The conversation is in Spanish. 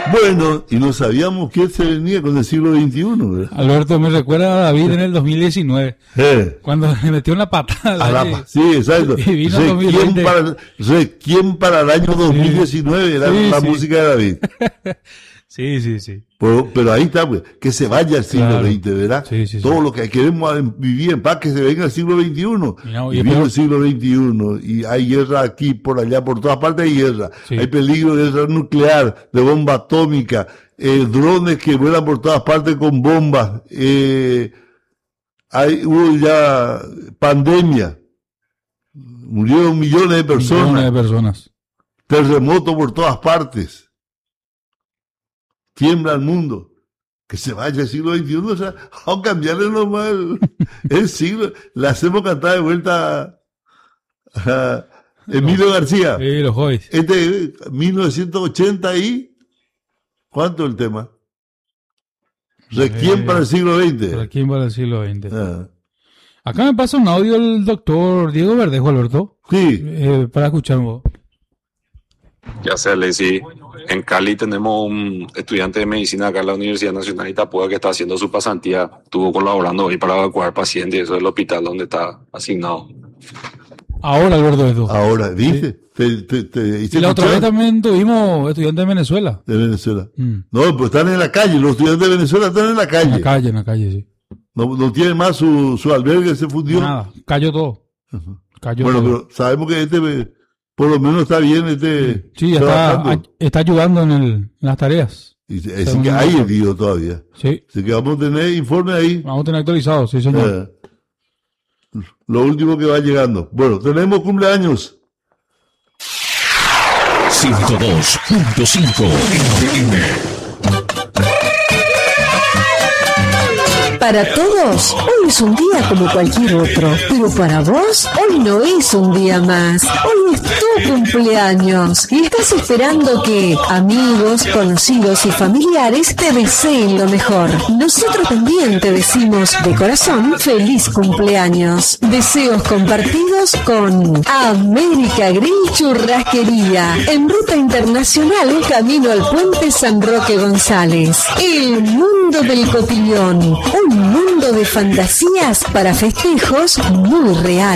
Bueno, y no sabíamos que se venía con el siglo XXI, ¿verdad? Alberto, me recuerda a David en el 2019, cuando le metió una patada. Sí, exacto. Y vino 2020. Requiem para el año 2019, era la música de David. Sí. Pero ahí está, pues, que se vaya el siglo XX, ¿verdad? Sí. Todo lo que queremos vivir en paz, que se venga el siglo XXI. Y vino el siglo XXI, y hay guerra aquí, por allá, por todas partes hay guerra. Sí. Hay peligro de guerra nuclear, de bomba atómica, drones que vuelan por todas partes con bombas, hubo ya pandemia, murieron millones de personas. Terremotos por todas partes. Tiembla el mundo, que se vaya el siglo XXI, o sea, vamos a cambiarle nomás el siglo, le hacemos cantar de vuelta a Emilio García. Sí, los Joyce. 1980 y, ¿cuánto el tema? Requiem para el siglo XX. Requiem para el siglo XX. Acá me pasa un audio el doctor Diego Verdejo, Alberto. Sí. Para escucharlo. Ya sea, Leslie, en Cali tenemos un estudiante de medicina acá en la Universidad Nacional Itapúa que está haciendo su pasantía. Estuvo colaborando hoy para evacuar pacientes, eso es el hospital donde está asignado. Ahora, Alberto, esto. Ahora, ¿viste? Sí. Y la otra vez también tuvimos estudiantes de Venezuela. De Venezuela. No, pues están en la calle, los estudiantes de Venezuela están en la calle. En la calle, sí. No tiene más su albergue, se fundió. Nada, cayó todo. Bueno, pero sabemos que por lo menos está bien sí, está ayudando en las tareas. Y así que hay herido todavía. Sí. Así que vamos a tener informe ahí. Vamos a tener actualizados, sí, señor. Lo último que va llegando. Bueno, tenemos cumpleaños. 102.5 Para todos, hoy es un día como cualquier otro, pero para vos, hoy no es un día más. Hoy es tu cumpleaños y estás esperando que amigos, conocidos y familiares te deseen lo mejor. Nosotros también te decimos de corazón feliz cumpleaños. Deseos compartidos con América Grill Churrasquería, en ruta internacional, camino al puente San Roque González. El mundo del cotillón, un mundo de fantasías para festejos muy reales.